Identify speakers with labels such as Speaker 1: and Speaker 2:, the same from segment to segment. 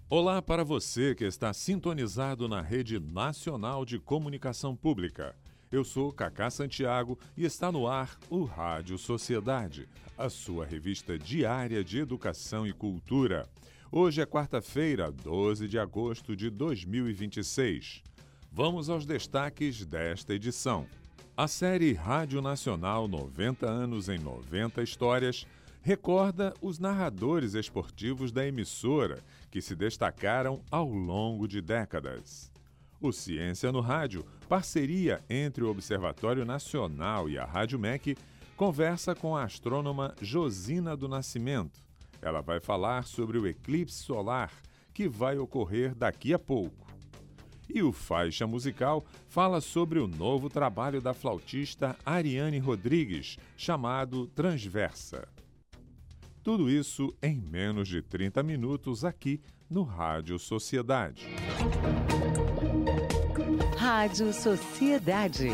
Speaker 1: Olá para você que está sintonizado na Rede Nacional de Comunicação Pública. Eu sou Cacá Santiago e está no ar o Rádio Sociedade, a sua revista diária de educação e cultura. Hoje é quarta-feira, 12 de agosto de 2026. Vamos aos destaques desta edição. A série Rádio Nacional 90 anos em 90 histórias recorda os narradores esportivos da emissora que se destacaram ao longo de décadas. O Ciência no Rádio, parceria entre o Observatório Nacional e a Rádio MEC, conversa com a astrônoma Josina do Nascimento. Ela vai falar sobre o eclipse solar que vai ocorrer daqui a pouco. E o Faixa Musical fala sobre o novo trabalho da flautista Ariane Rodrigues, chamado Transversa. Tudo isso em menos de 30 minutos aqui no Rádio Sociedade.
Speaker 2: Rádio Sociedade.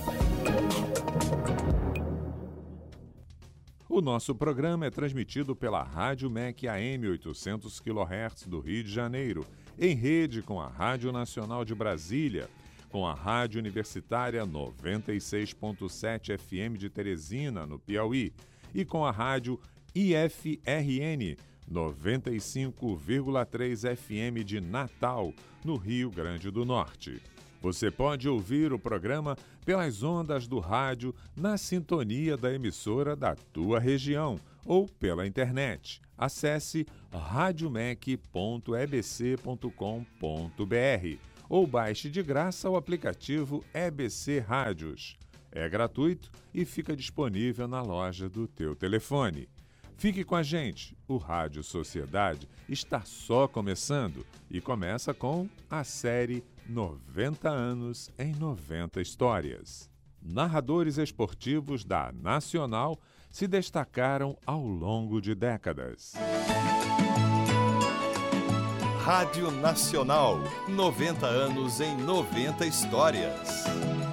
Speaker 1: O nosso programa é transmitido pela Rádio MEC AM 800 kHz do Rio de Janeiro, em rede com a Rádio Nacional de Brasília, com a Rádio Universitária 96.7 FM de Teresina, no Piauí, e com a Rádio IFRN 95,3 FM de Natal, no Rio Grande do Norte. Você pode ouvir o programa pelas ondas do rádio na sintonia da emissora da tua região ou pela internet. Acesse radiomec.ebc.com.br ou baixe de graça o aplicativo EBC Rádios. É gratuito e fica disponível na loja do teu telefone. Fique com a gente, o Rádio Sociedade está só começando e começa com a série 90 anos em 90 histórias. Narradores esportivos da Nacional se destacaram ao longo de décadas.
Speaker 3: Rádio Nacional, 90 anos em 90 histórias.